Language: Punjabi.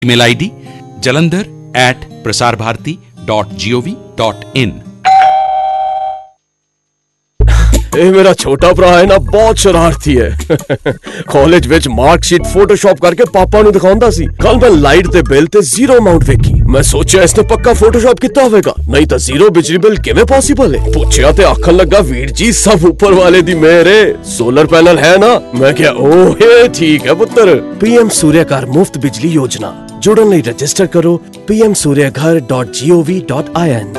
Email ID jalandhar@prasarbharati.gov.in। ਇਹ ਮੇਰਾ ਛੋਟਾ ਭਰਾ ਹੈ ਨਾ, ਬਹੁਤ ਸ਼ਰਾਰਤੀ ਹੈ। ਕਾਲਜ ਵਿੱਚ ਮਾਰਕਸ਼ੀਟ ਫੋਟੋਸ਼ਾਪ ਕਰਕੇ ਪਾਪਾ ਨੂੰ ਦਿਖਾਉਂਦਾ ਸੀ। ਕੱਲ ਮੈਂ ਲਾਈਟ ਤੇ ਬਿੱਲ ਤੇ ਜ਼ੀਰੋ ਅਮਾਉਂਟ ਵੇਖੀ। ਮੈਂ ਸੋਚਿਆ ਇਸਨੇ ਪੱਕਾ ਫੋਟੋਸ਼ਾਪ ਕੀਤਾ ਹੋਵੇਗਾ, ਨਹੀਂ ਤਾਂ ਜ਼ੀਰੋ ਬਿਜਲੀ ਬਿੱਲ ਕਿਵੇਂ ਪੋਸੀਬਲ ਹੈ। ਪੁੱਛਿਆ ਤੇ ਆਖਣ ਲੱਗਾ, ਵੀਰ ਜੀ ਸਭ ਉੱਪਰ ਵਾਲੇ ਦੀ ਮਿਹਰ ਹੈ, ਸੋਲਰ ਪੈਨਲ ਹੈ ਨਾ। ਮੈਂ ਕਿਹਾ ਓਏ ਠੀਕ ਹੈ ਪੁੱਤਰ। PM ਸੂਰਿਆ ਘਰ ਮੁਫਤ ਬਿਜਲੀ ਯੋਜਨਾ। ਜੁੜਨ ਲਈ ਰਜਿਸਟਰ ਕਰੋ pmsuryaghar.gov.in।